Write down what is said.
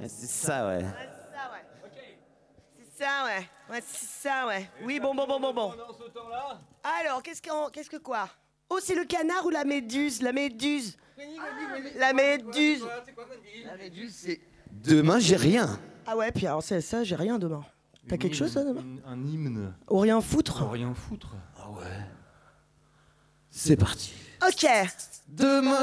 C'est ça, ouais. C'est ça, ouais. Ouais, c'est ça, ouais. Oui, bon. Alors, qu'est-ce que quoi? Oh, c'est le canard ou la méduse? La méduse. La méduse. La méduse, c'est... Demain, j'ai rien. Ah ouais, puis alors c'est ça, j'ai rien demain. T'as quelque chose, toi, demain? Un hymne. Ou rien foutre? Rien foutre. Ah ouais. C'est parti. Ok. Demain,